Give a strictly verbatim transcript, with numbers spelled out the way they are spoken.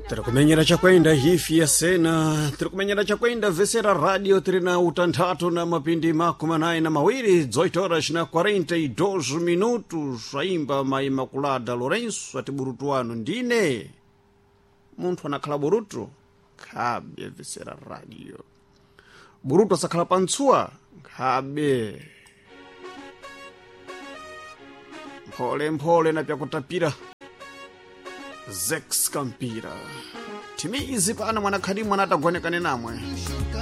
Tirakumenyera chakwenda hifi ya sena, tirakumenyera chakwenda vesera radio trina utantatu na mapindi makumi anayi na mawiri, dezoito horas na quarenta e dois minutos, aimba mai Imaculada Lourenço, ati burutu wanu ndine. Muntu anakhala burutu, khabe vesera radio. Burutu asakhala pantsua, khabe. Mpole mpole na pya kutapira. Zex Kampira Timizi pana mwana khadi mwana atagwanekane namwe.